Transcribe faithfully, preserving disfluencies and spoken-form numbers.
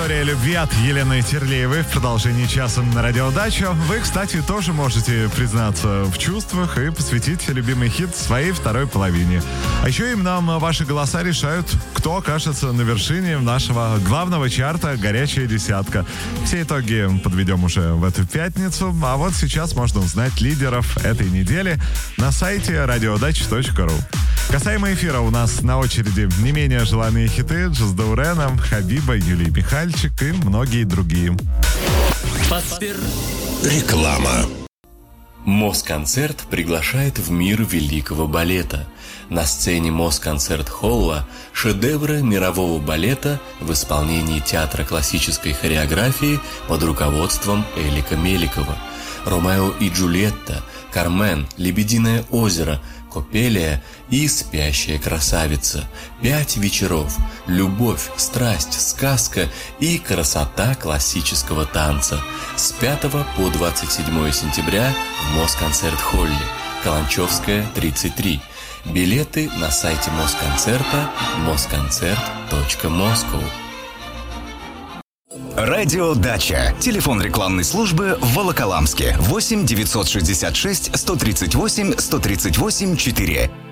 История любви от Елены Терлеевой в продолжении часа на радиодачу. Вы, кстати, тоже можете признаться в чувствах и посвятить любимый хит своей второй половине. А еще им нам ваши голоса решают, кто окажется на вершине нашего главного чарта «Горячая десятка». Все итоги подведем уже в эту пятницу. А вот сейчас можно узнать лидеров этой недели на сайте радиодача точка ру. Касаемо эфира, у нас на очереди не менее желанные хиты Джаздаурена, Хабиба, Юлии Михальчик и многие другие. Подспер... Реклама. Москонцерт приглашает в мир великого балета. На сцене Москонцерт-холла шедевры мирового балета в исполнении театра классической хореографии под руководством Элика Меликова. «Ромео и Джульетта», «Кармен», «Лебединое озеро», «Копелия» и «Спящая красавица». Пять вечеров. Любовь, страсть, сказка и красота классического танца. С пятого по двадцать седьмое сентября в Москонцерт-холле. Каланчевская, тридцать три. Билеты на сайте Москонцерта москонцерт точка москоу. Радио Дача. Телефон рекламной службы в Волоколамске. восемь девятьсот шестьдесят шесть сто тридцать восемь сто тридцать восемь четыре.